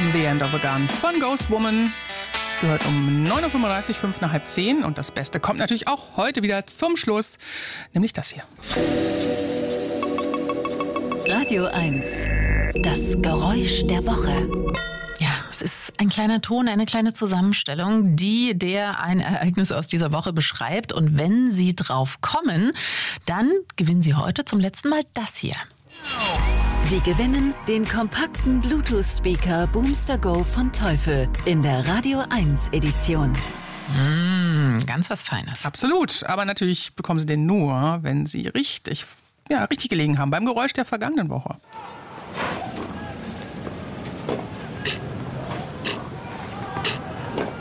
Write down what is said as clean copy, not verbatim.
The End of a Gun von Ghost Woman. Gehört um 9.35 Uhr, 5 nach halb 10. Und das Beste kommt natürlich auch heute wieder zum Schluss, nämlich das hier. Radio 1, das Geräusch der Woche. Ja, es ist ein kleiner Ton, eine kleine Zusammenstellung, der ein Ereignis aus dieser Woche beschreibt. Und wenn Sie drauf kommen, dann gewinnen Sie heute zum letzten Mal das hier. Sie gewinnen den kompakten Bluetooth-Speaker Boomster Go von Teufel in der Radio 1 Edition. Ganz was Feines. Absolut, aber natürlich bekommen Sie den nur, wenn Sie richtig gelegen haben beim Geräusch der vergangenen Woche.